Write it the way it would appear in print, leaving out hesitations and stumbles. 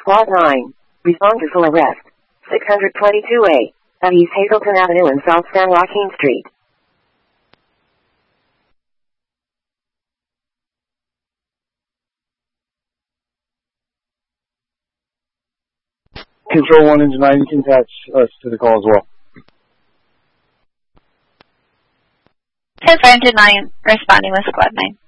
Squad 9. Respond to full arrest. 622A. At East Hazleton Avenue and South San Joaquin Street. Control 1 Engine 9, you can attach us to the call as well. Engine 9, responding with Squad 9.